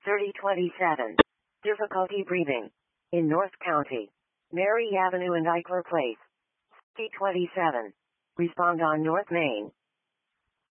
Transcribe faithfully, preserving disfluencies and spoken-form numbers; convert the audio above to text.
thirty twenty-seven. Difficulty breathing. In North County. Mary Avenue and Eichler Place. C twenty-seven. Respond on North Main.